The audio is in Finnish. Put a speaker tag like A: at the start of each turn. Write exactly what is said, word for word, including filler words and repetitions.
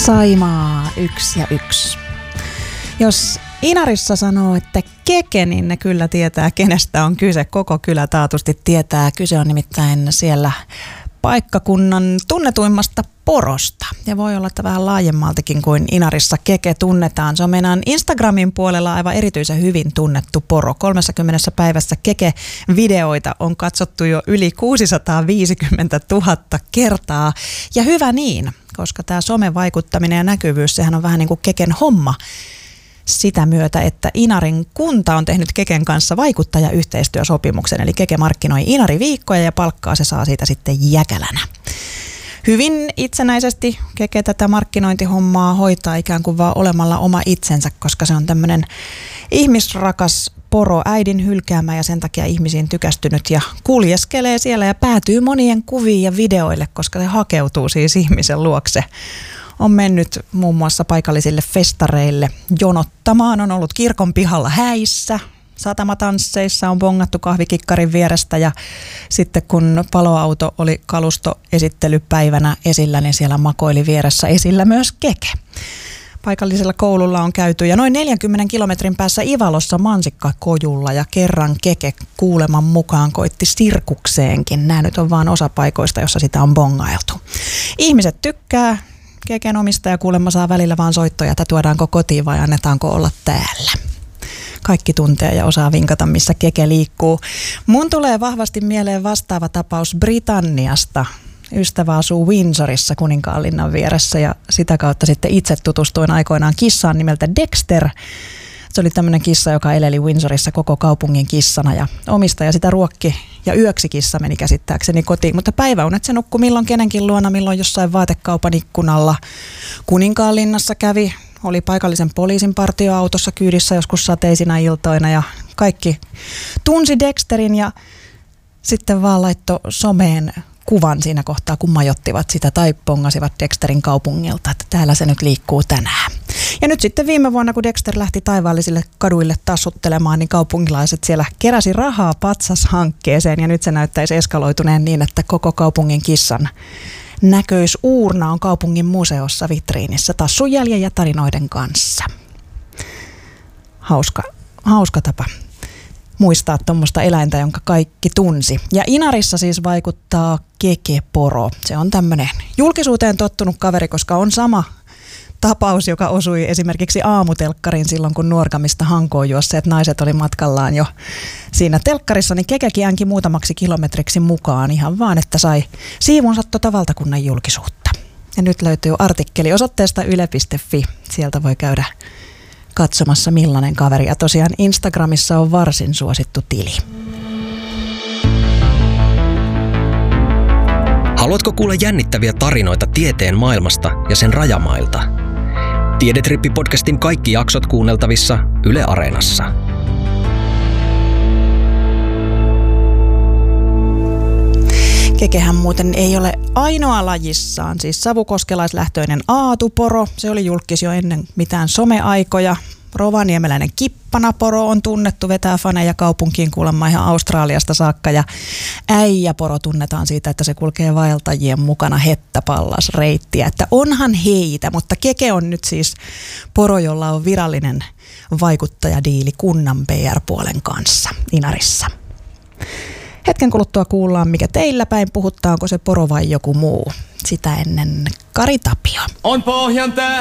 A: Saimaa yksi ja yksi. Jos Inarissa sanoo, että keke, niin ne kyllä tietää, kenestä on kyse. Koko kylä taatusti tietää. Kyse on nimittäin siellä paikkakunnan tunnetuimmasta porosta. Ja voi olla, että vähän laajemmaltakin kuin Inarissa keke tunnetaan. Se on meidän Instagramin puolella aivan erityisen hyvin tunnettu poro. kolmekymmentä päivässä keke-videoita on katsottu jo yli kuusisataaviisikymmentätuhatta kertaa. Ja hyvä niin, koska tämä somevaikuttaminen ja näkyvyys, sehän on vähän niin kuin keken homma. Sitä myötä, että Inarin kunta on tehnyt Keken kanssa vaikuttajayhteistyösopimuksen, eli Keke markkinoi Inari-viikkoja ja palkkaa se saa siitä sitten jäkälänä. Hyvin itsenäisesti Keke tätä markkinointihommaa hoitaa ikään kuin vaan olemalla oma itsensä, koska se on tämmöinen ihmisrakas poro, äidin hylkäämä ja sen takia ihmisiin tykästynyt ja kuljeskelee siellä ja päätyy monien kuviin ja videoille, koska se hakeutuu siis ihmisen luokse. On mennyt muun muassa paikallisille festareille jonottamaan, on ollut kirkon pihalla häissä, satamatansseissa on bongattu kahvikikkarin vierestä ja sitten kun paloauto oli kalustoesittelypäivänä esillä, niin siellä makoili vieressä esillä myös Keke. Paikallisella koululla on käyty ja noin neljänkymmenen kilometrin päässä Ivalossa mansikkakojulla ja kerran Keke kuuleman mukaan koitti sirkukseenkin. Nämä nyt on vaan osa paikoista, jossa sitä on bongailtu. Ihmiset tykkää. Keken omistaja kuulemma saa välillä vaan soittoja, että tuodaanko kotiin vai annetaanko olla täällä. Kaikki tuntee ja osaa vinkata, missä Keke liikkuu. Mun tulee vahvasti mieleen vastaava tapaus Britanniasta. Ystävä asuu Windsorissa Kuninkaanlinnan vieressä ja sitä kautta sitten itse tutustuin aikoinaan kissaan nimeltä Dexter. Se oli tämmöinen kissa, joka eleli Windsorissa koko kaupungin kissana ja omistaja sitä ruokki ja yöksi kissa meni käsittääkseni kotiin. Mutta päiväunet se nukkui milloin kenenkin luona, milloin jossain vaatekaupan ikkunalla. Kuninkaanlinnassa kävi, oli paikallisen poliisin partioautossa kyydissä joskus sateisina iltoina ja kaikki tunsi Dexterin ja sitten vaan laittoi someen kuvan siinä kohtaa, kun majottivat sitä tai pongasivat Dexterin kaupungilta, että täällä se nyt liikkuu tänään. Ja nyt sitten viime vuonna, kun Dexter lähti taivaallisille kaduille tassuttelemaan, niin kaupungilaiset siellä keräsi rahaa patsashankkeeseen ja nyt se näyttäisi eskaloituneen niin, että koko kaupungin kissan näköisuurna on kaupungin museossa vitriinissä tassujäljen ja tarinoiden kanssa. Hauska, hauska tapa muistaa tuommoista eläintä, jonka kaikki tunsi. Ja Inarissa siis vaikuttaa Keke-poro. Se on tämmöinen julkisuuteen tottunut kaveri, koska on sama tapaus, joka osui esimerkiksi aamutelkkarin silloin, kun Nuorgamista Hankoon juosseet naiset oli matkallaan jo siinä telkkarissa, niin Kekekin äänki muutamaksi kilometriksi mukaan ihan vaan, että sai siivunsa tota valtakunnan julkisuutta. Ja nyt löytyy artikkeli osoitteesta yle piste fi. Sieltä voi käydä katsomassa millainen kaveri. Ja tosiaan Instagramissa on varsin suosittu tili.
B: Haluatko kuulla jännittäviä tarinoita tieteen maailmasta ja sen rajamailta? Tiedetrippi-podcastin kaikki jaksot kuunneltavissa Yle Areenassa.
A: Kekehän muuten ei ole ainoa lajissaan, siis savukoskelaislähtöinen aatuporo. Se oli julkis jo ennen mitään someaikoja. Rovaniemeläinen kippanaporo on tunnettu, vetää faneja kaupunkiin kuulemma ihan Australiasta saakka. Ja äijäporo tunnetaan siitä, että se kulkee vaeltajien mukana hettäpallasreittiä. Että onhan heitä, mutta Keke on nyt siis poro, jolla on virallinen vaikuttajadiili kunnan P R-puolen kanssa Inarissa. Hetken kuluttua kuullaan, mikä teillä päin puhuttaa, onko se poro vai joku muu. Sitä ennen Kari Tapio.
C: On Pohjan tää